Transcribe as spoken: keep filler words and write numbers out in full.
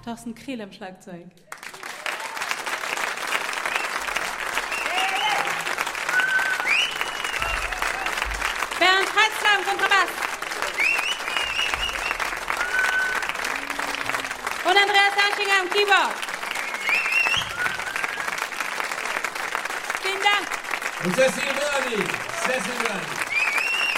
Thorsten Krehl am Schlagzeug. Bernd Heitzler am Kontrabass. Und Andreas Aschinger am Keyboard. Vielen Dank. Und Cecil Murray. Cecil Murray.